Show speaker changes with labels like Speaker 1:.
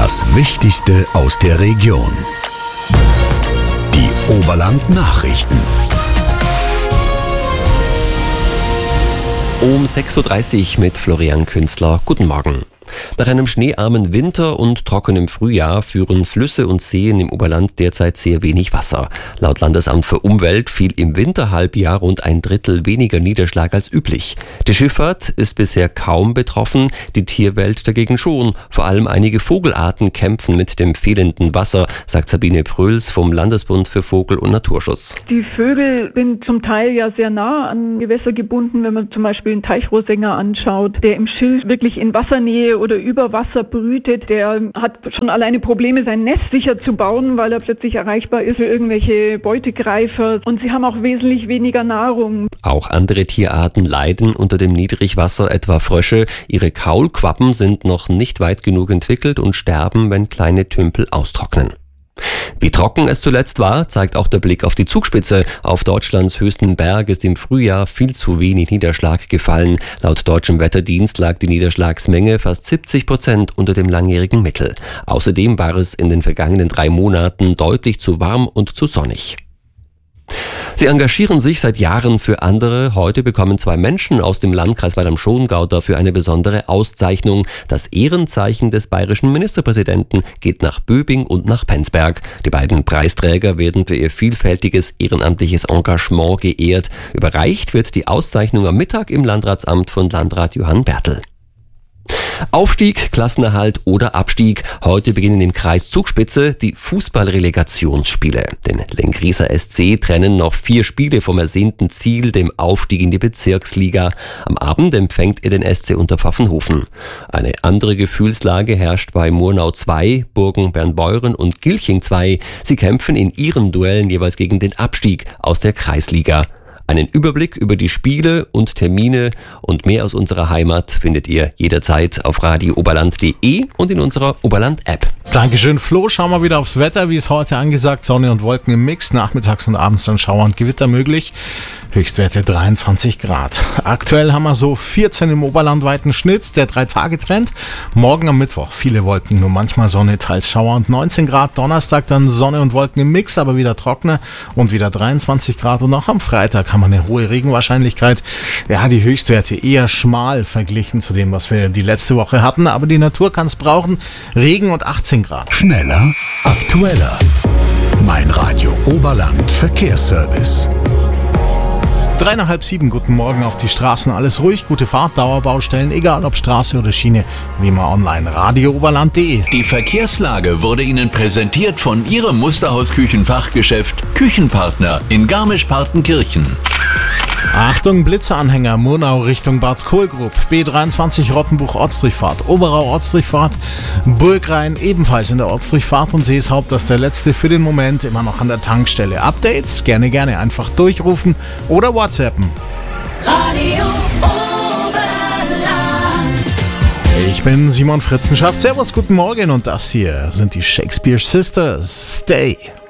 Speaker 1: Das Wichtigste aus der Region. Die Oberland-Nachrichten.
Speaker 2: Um 6.30 Uhr mit Florian Künstler. Guten Morgen. Nach einem schneearmen Winter und trockenem Frühjahr führen Flüsse und Seen im Oberland derzeit sehr wenig Wasser. Laut Landesamt für Umwelt fiel im Winterhalbjahr rund 1/3 weniger Niederschlag als üblich. Die Schifffahrt ist bisher kaum betroffen, die Tierwelt dagegen schon. Vor allem einige Vogelarten kämpfen mit dem fehlenden Wasser, sagt Sabine Pröls vom Landesbund für Vogel- und Naturschutz.
Speaker 3: Die Vögel sind zum Teil ja sehr nah an Gewässer gebunden, wenn man zum Beispiel einen Teichrohsänger anschaut, der im Schilf wirklich in Wassernähe oder über Wasser brütet, der hat schon alleine Probleme, sein Nest sicher zu bauen, weil er plötzlich erreichbar ist für irgendwelche Beutegreifer. Und sie haben auch wesentlich weniger Nahrung.
Speaker 2: Auch andere Tierarten leiden unter dem Niedrigwasser, etwa Frösche. Ihre Kaulquappen sind noch nicht weit genug entwickelt und sterben, wenn kleine Tümpel austrocknen. Wie trocken es zuletzt war, zeigt auch der Blick auf die Zugspitze. Auf Deutschlands höchsten Berg ist im Frühjahr viel zu wenig Niederschlag gefallen. Laut deutschem Wetterdienst lag die Niederschlagsmenge fast 70% unter dem langjährigen Mittel. Außerdem war es in den vergangenen 3 Monaten deutlich zu warm und zu sonnig. Sie engagieren sich seit Jahren für andere. Heute bekommen 2 Menschen aus dem Landkreis Weil am Schongau dafür eine besondere Auszeichnung. Das Ehrenzeichen des bayerischen Ministerpräsidenten geht nach Böbing und nach Penzberg. Die beiden Preisträger werden für ihr vielfältiges ehrenamtliches Engagement geehrt. Überreicht wird die Auszeichnung am Mittag im Landratsamt von Landrat Johann Bertel. Aufstieg, Klassenerhalt oder Abstieg. Heute beginnen im Kreis Zugspitze die Fußballrelegationsspiele. Den Lengrieser SC trennen noch 4 Spiele vom ersehnten Ziel, dem Aufstieg in die Bezirksliga. Am Abend empfängt er den SC Unterpfaffenhofen. Eine andere Gefühlslage herrscht bei Murnau 2, Burgen-Bernbeuren und Gilching 2. Sie kämpfen in ihren Duellen jeweils gegen den Abstieg aus der Kreisliga. Einen Überblick über die Spiele und Termine und mehr aus unserer Heimat findet ihr jederzeit auf radiooberland.de und in unserer Oberland-App.
Speaker 4: Dankeschön, Flo. Schauen wir wieder aufs Wetter, wie es heute angesagt. Sonne und Wolken im Mix, nachmittags und abends dann Schauer und Gewitter möglich. Höchstwerte 23 Grad. Aktuell haben wir so 14 im oberlandweiten Schnitt, der 3-Tage-Trend. Morgen am Mittwoch viele Wolken, nur manchmal Sonne, teils Schauer und 19 Grad. Donnerstag dann Sonne und Wolken im Mix, aber wieder trockener und wieder 23 Grad. Und auch am Freitag haben wir eine hohe Regenwahrscheinlichkeit. Ja, die Höchstwerte eher schmal verglichen zu dem, was wir die letzte Woche hatten. Aber die Natur kann es brauchen. Regen und 18 Grad.
Speaker 1: Schneller, aktueller. Mein Radio Oberland Verkehrsservice.
Speaker 4: 6:30, guten Morgen auf die Straßen, alles ruhig, gute Fahrt, Dauerbaustellen, egal ob Straße oder Schiene, wie immer online, radiooberland.de.
Speaker 5: Die Verkehrslage wurde Ihnen präsentiert von Ihrem Musterhaus-Küchenfachgeschäft Küchenpartner in Garmisch-Partenkirchen.
Speaker 4: Achtung, Blitzeranhänger, Murnau Richtung Bad Kohlgrub, B23 Rottenbuch-Ortsdurchfahrt, Oberau-Ortsdurchfahrt, Burgrhein ebenfalls in der Ortsdurchfahrt und Seeshaupt, das ist der letzte für den Moment, immer noch an der Tankstelle. Updates gerne einfach durchrufen oder WhatsAppen.
Speaker 6: Radio Oberland.
Speaker 4: Ich bin Simon Fritzenschaft, servus, guten Morgen und das hier sind die Shakespeare Sisters, Stay.